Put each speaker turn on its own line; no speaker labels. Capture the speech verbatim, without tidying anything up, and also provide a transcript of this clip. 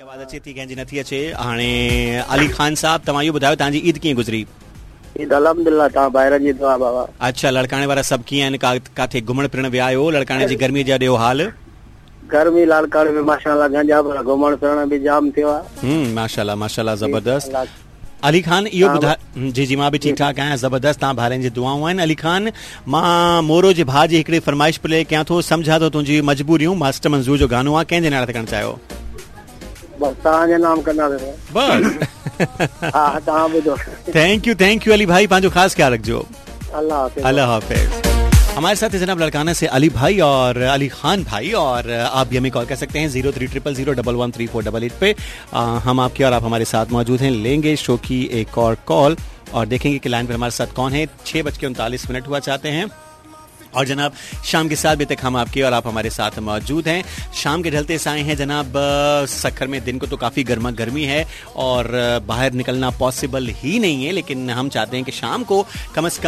आवाज़ अचे थी कंहिंजी नथी अचे। हाणे अली खान साहब तव्हां इहो ॿुधायो तव्हांजी ईद कीअं गुज़री?
ईद अल्हम्दुलिल्लाह, तव्हां ॿाहिरि जी दुआ बाबा।
अच्छा, लड़काणे वारा सभु कीअं आहिनि? का काथे घुमण फिरण विया आहियो? लड़काणे जी गर्मी जा ॾियो हाल।
गर्मी लालकाणे में माशाल्लाह गंजा पर घुमण फिरण बि जाम थियो आहे।
हम्म माशाल्लाह माशाल्लाह ज़बरदस्त। अली खान इहो ॿुधाए। जी जी मां बि ठीकु ठाक आहियां, ज़बरदस्त। तव्हां भाउरनि जी दुआऊं आहिनि। अली खान, मां मोरो जे भाउ जी हिकिड़ी फरमाइश प्ले कयां थो। सम्झा थो तुंहिंजी मजबूरियूं, मास्टर मंज़ूर जो गानो आहे, कंहिंजे नाले ते करणु चाहियो?
बस तव्हांजे नाम कंदासीं
बस।
हा तव्हां ॿुधो।
Thank you thank you Ali भाई, पंहिंजो ख़ासि ख्याल रखिजो।
अल्लाह हाफ़िज़।
अल्लाह हाफिज। हमारे साथ जनाब लड़काना से अली भाई और अली खान भाई, और आप भी हमें कॉल कर सकते हैं zero three triple zero double one three four double eight पे। आ, हम आपके और आप हमारे साथ मौजूद हैं। लेंगे शो की एक और कॉल और देखेंगे कि लाइन पर हमारे साथ कौन है। छः बज के उनतालीस मिनट हुआ चाहते हैं और जनाब शाम के सात बजे तक हम आपके और आप हमारे साथ मौजूद हैं। शाम के ढलते से आए हैं जनाब सक्खर में। दिन को तो काफ़ी गर्मा गर्मी है और बाहर निकलना पॉसिबल ही नहीं है, लेकिन हम चाहते हैं कि शाम को कम से कम